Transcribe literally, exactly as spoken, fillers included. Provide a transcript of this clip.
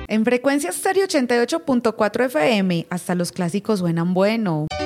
En Frecuencia Stereo ochenta y ocho punto cuatro F M, hasta los clásicos suenan bueno.